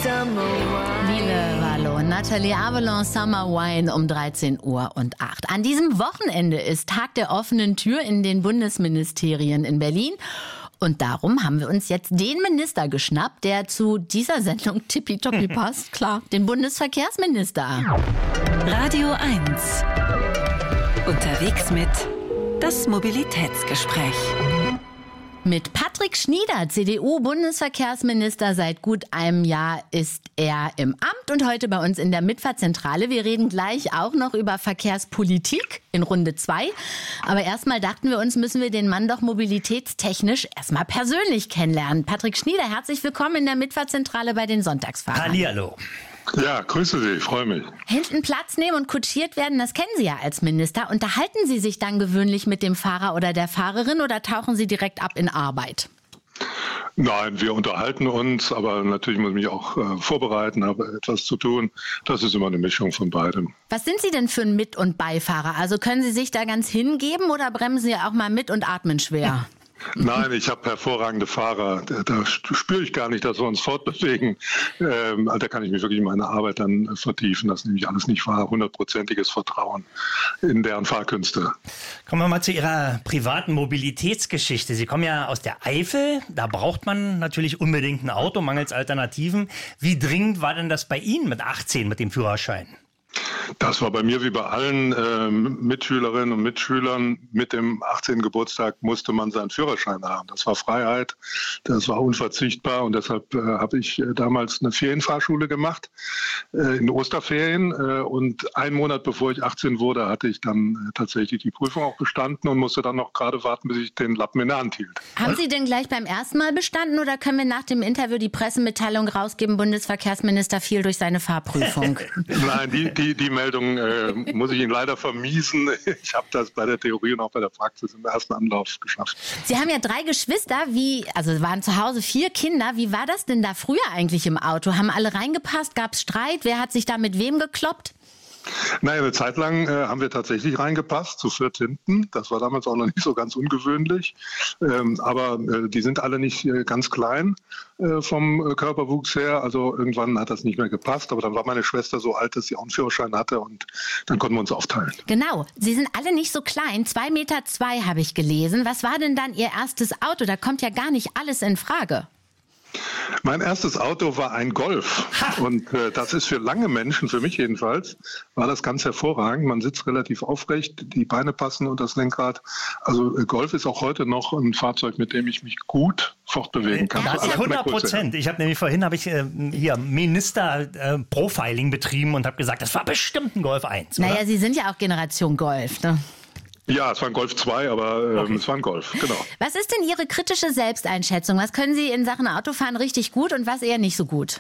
Lille Wallon, Nathalie Avalon, Summer Wine um 13:08 Uhr. An diesem Wochenende ist Tag der offenen Tür in den Bundesministerien in Berlin. Und darum haben wir uns jetzt den Minister geschnappt, der zu dieser Sendung tippitoppi passt. Klar, den Bundesverkehrsminister. Radio 1. Unterwegs mit das Mobilitätsgespräch. Mit Patrick Schnieder, CDU-Bundesverkehrsminister. Seit gut einem Jahr ist er im Amt und heute bei uns in der Mitfahrzentrale. Wir reden gleich auch noch über Verkehrspolitik in Runde 2. Aber erstmal dachten wir uns, müssen wir den Mann doch mobilitätstechnisch erstmal persönlich kennenlernen. Patrick Schnieder, herzlich willkommen in der Mitfahrzentrale bei den Sonntagsfahrern. Hallihallo. Ja, grüße Sie, ich freue mich. Hinten Platz nehmen und kutschiert werden, das kennen Sie ja als Minister. Unterhalten Sie sich dann gewöhnlich mit dem Fahrer oder der Fahrerin oder tauchen Sie direkt ab in Arbeit? Nein, wir unterhalten uns, aber natürlich muss ich mich auch vorbereiten, habe etwas zu tun. Das ist immer eine Mischung von beidem. Was sind Sie denn für ein Mit- und Beifahrer? Also können Sie sich da ganz hingeben oder bremsen Sie auch mal mit und atmen schwer? Nein, ich habe hervorragende Fahrer. Da spüre ich gar nicht, dass wir uns fortbewegen. Da kann ich mich wirklich in meine Arbeit dann vertiefen. Das nehme ich alles nicht wahr. 100%iges Vertrauen in deren Fahrkünste. Kommen wir mal zu Ihrer privaten Mobilitätsgeschichte. Sie kommen ja aus der Eifel. Da braucht man natürlich unbedingt ein Auto, mangels Alternativen. Wie dringend war denn das bei Ihnen mit 18 mit dem Führerschein? Das war bei mir wie bei allen Mitschülerinnen und Mitschülern. Mit dem 18. Geburtstag musste man seinen Führerschein haben. Das war Freiheit, das war unverzichtbar und deshalb habe ich damals eine Ferienfahrschule gemacht in Osterferien und einen Monat bevor ich 18 wurde, hatte ich dann tatsächlich die Prüfung auch bestanden und musste dann noch gerade warten, bis ich den Lappen in der Hand hielt. Haben Sie denn gleich beim ersten Mal bestanden oder können wir nach dem Interview die Pressemitteilung rausgeben, Bundesverkehrsminister fiel durch seine Fahrprüfung? Nein, die Meldung muss ich Ihnen leider vermiesen. Ich habe das bei der Theorie und auch bei der Praxis im ersten Anlauf geschafft. Sie haben ja 3 Geschwister, also waren zu Hause 4 Kinder. Wie war das denn da früher eigentlich im Auto? Haben alle reingepasst? Gab es Streit? Wer hat sich da mit wem gekloppt? Naja, eine Zeit lang haben wir tatsächlich reingepasst, zu 4 hinten. Das war damals auch noch nicht so ganz ungewöhnlich. Aber die sind alle nicht ganz klein vom Körperwuchs her. Also irgendwann hat das nicht mehr gepasst. Aber dann war meine Schwester so alt, dass sie auch einen Führerschein hatte und dann konnten wir uns aufteilen. Genau, Sie sind alle nicht so klein. 2,2 Meter habe ich gelesen. Was war denn dann Ihr erstes Auto? Da kommt ja gar nicht alles in Frage. Mein erstes Auto war ein Golf und das ist für lange Menschen, für mich jedenfalls, war das ganz hervorragend. Man sitzt relativ aufrecht, die Beine passen unter das Lenkrad. Also Golf ist auch heute noch ein Fahrzeug, mit dem ich mich gut fortbewegen kann. Das ist 100%. Ich habe nämlich vorhin hier Minister-Profiling betrieben und habe gesagt, das war bestimmt ein Golf 1. Oder? Naja, Sie sind ja auch Generation Golf, ne? Ja, es war ein Golf 2, aber okay. Es war ein Golf, genau. Was ist denn Ihre kritische Selbsteinschätzung? Was können Sie in Sachen Autofahren richtig gut und was eher nicht so gut?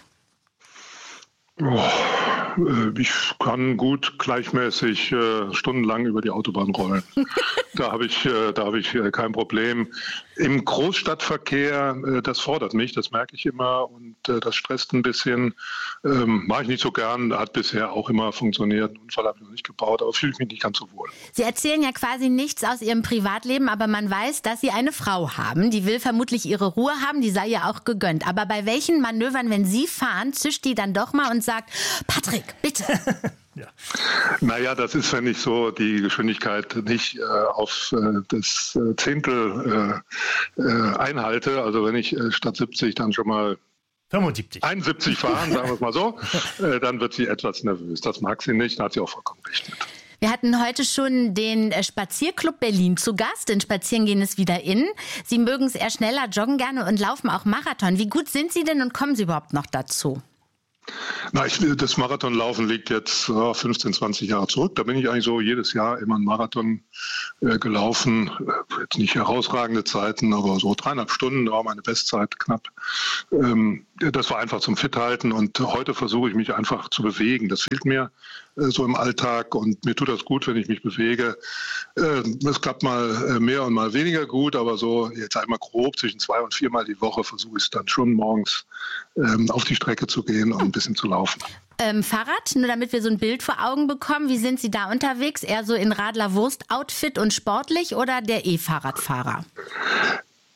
Ich kann gut gleichmäßig stundenlang über die Autobahn rollen. Da habe ich kein Problem. Im Großstadtverkehr, das fordert mich, das merke ich immer und das stresst ein bisschen. Mache ich nicht so gern, hat bisher auch immer funktioniert. Einen Unfall habe ich noch nicht gebaut, aber fühle ich mich nicht ganz so wohl. Sie erzählen ja quasi nichts aus Ihrem Privatleben, aber man weiß, dass Sie eine Frau haben. Die will vermutlich ihre Ruhe haben, die sei ja auch gegönnt. Aber bei welchen Manövern, wenn Sie fahren, zischt die dann doch mal und sagt, Patrick, bitte. Ja. Naja, das ist, wenn ich so die Geschwindigkeit nicht auf das Zehntel einhalte. Also wenn ich statt 70 dann schon mal 71 fahren, sagen wir es mal so, dann wird sie etwas nervös. Das mag sie nicht, da hat sie auch vollkommen recht mit. Wir hatten heute schon den Spazierclub Berlin zu Gast. In Spazierengehen ist wieder in. Sie mögen es eher schneller, joggen gerne und laufen auch Marathon. Wie gut sind Sie denn und kommen Sie überhaupt noch dazu? Das Marathonlaufen liegt jetzt 15, 20 Jahre zurück. Da bin ich eigentlich so jedes Jahr immer einen Marathon gelaufen. Jetzt nicht herausragende Zeiten, aber so 3,5 Stunden war meine Bestzeit knapp. Das war einfach zum Fithalten und heute versuche ich mich einfach zu bewegen. Das fehlt mir so im Alltag und mir tut das gut, wenn ich mich bewege. Es klappt mal mehr und mal weniger gut, aber so jetzt einmal grob zwischen 2 und 4 Mal die Woche versuche ich es dann schon morgens auf die Strecke zu gehen und ein bisschen zu laufen. Fahrrad, nur damit wir so ein Bild vor Augen bekommen. Wie sind Sie da unterwegs? Eher so in Radler-Wurst-Outfit und sportlich oder der E-Fahrradfahrer?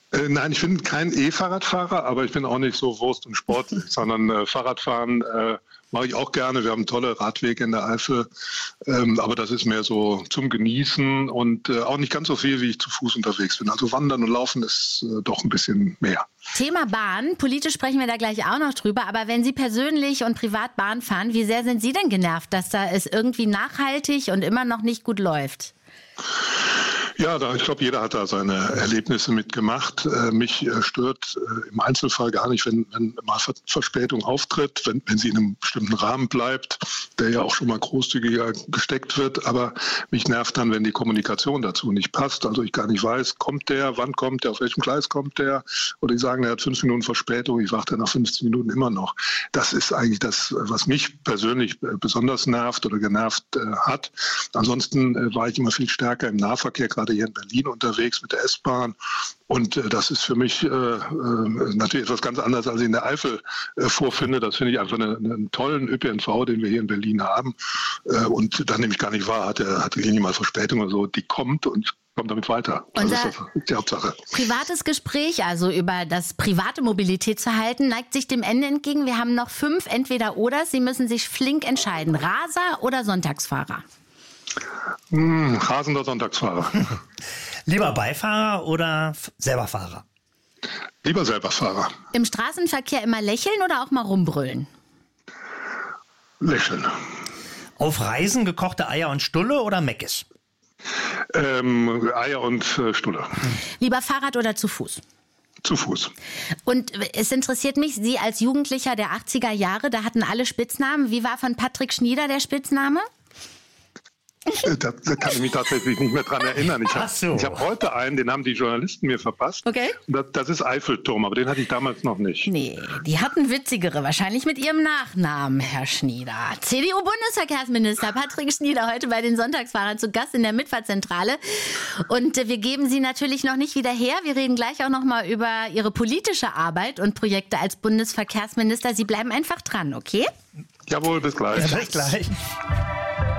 Nein, ich bin kein E-Fahrradfahrer, aber ich bin auch nicht so Wurst und sportlich, sondern Fahrradfahren mache ich auch gerne. Wir haben tolle Radwege in der Eifel, aber das ist mehr so zum Genießen und auch nicht ganz so viel, wie ich zu Fuß unterwegs bin. Also Wandern und Laufen ist doch ein bisschen mehr. Thema Bahn. Politisch sprechen wir da gleich auch noch drüber. Aber wenn Sie persönlich und privat Bahn fahren, wie sehr sind Sie denn genervt, dass da es irgendwie nachhaltig und immer noch nicht gut läuft? Ja, ich glaube, jeder hat da seine Erlebnisse mitgemacht. Mich stört im Einzelfall gar nicht, wenn mal Verspätung auftritt, wenn sie in einem bestimmten Rahmen bleibt, der ja auch schon mal großzügiger gesteckt wird. Aber mich nervt dann, wenn die Kommunikation dazu nicht passt. Also ich gar nicht weiß, kommt der, wann kommt der, auf welchem Gleis kommt der? Oder die sagen, er hat 5 Minuten Verspätung, ich warte nach 15 Minuten immer noch. Das ist eigentlich das, was mich persönlich besonders nervt oder genervt hat. Ansonsten war ich immer viel stärker im Nahverkehr, gerade hier in Berlin unterwegs mit der S-Bahn. Und das ist für mich natürlich etwas ganz anderes, als ich in der Eifel vorfinde. Das finde ich einfach einen tollen ÖPNV, den wir hier in Berlin haben. Und dann nehme ich gar nicht wahr, hatte hier niemand Verspätung oder so. Die kommt und kommt damit weiter. Das ist die Hauptsache. Privates Gespräch, also über das private Mobilität zu halten, neigt sich dem Ende entgegen. Wir haben noch 5 Entweder-oder. Sie müssen sich flink entscheiden. Raser oder Sonntagsfahrer? Rasender Sonntagsfahrer. Lieber Beifahrer oder selber Fahrer? Lieber selber Fahrer. Im Straßenverkehr immer lächeln oder auch mal rumbrüllen? Lächeln. Auf Reisen gekochte Eier und Stulle oder Meckes? Eier und Stulle. Lieber Fahrrad oder zu Fuß? Zu Fuß. Und es interessiert mich, Sie als Jugendlicher der 80er Jahre, da hatten alle Spitznamen. Wie war von Patrick Schnieder der Spitzname? Da kann ich mich tatsächlich nicht mehr dran erinnern. Ich habe heute einen, den haben die Journalisten mir verpasst. Okay. Das ist Eiffelturm, aber den hatte ich damals noch nicht. Nee, die hatten witzigere, wahrscheinlich mit ihrem Nachnamen, Herr Schnieder. CDU-Bundesverkehrsminister Patrick Schnieder heute bei den Sonntagsfahrern zu Gast in der Mitfahrzentrale. Und wir geben Sie natürlich noch nicht wieder her. Wir reden gleich auch noch mal über Ihre politische Arbeit und Projekte als Bundesverkehrsminister. Sie bleiben einfach dran, okay? Jawohl, bis gleich. Ja, bis gleich.